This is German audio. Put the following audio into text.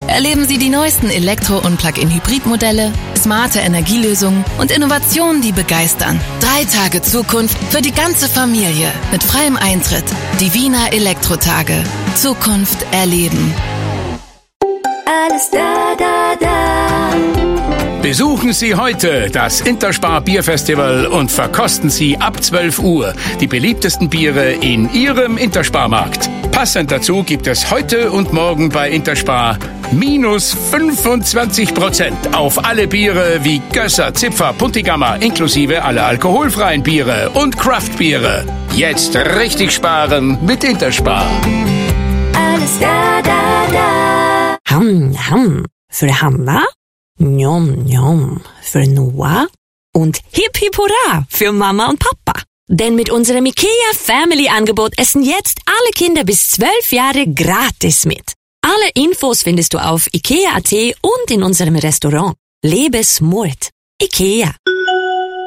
Erleben Sie die neuesten Elektro- und Plug-in-Hybrid-Modelle, smarte Energielösungen und Innovationen, die begeistern. 3 Tage Zukunft für die ganze Familie mit freiem Eintritt. Die Wiener Elektrotage. Zukunft erleben. Alles da, da, da. Besuchen Sie heute das Interspar Bierfestival und verkosten Sie ab 12 Uhr die beliebtesten Biere in Ihrem Intersparmarkt. Passend dazu gibt es heute und morgen bei Interspar minus 25% auf alle Biere wie Gösser, Zipfer, Puntigammer inklusive aller alkoholfreien Biere und Craftbiere. Jetzt richtig sparen mit Interspar. Alles da, da, da. Ham, ham. Für Hanna, njom, njom. Für Noah und hip, hip, hurra für Mama und Papa. Denn mit unserem IKEA Family Angebot essen jetzt alle Kinder bis 12 Jahre gratis mit. Alle Infos findest du auf IKEA.at und in unserem Restaurant. Lebe smart. IKEA.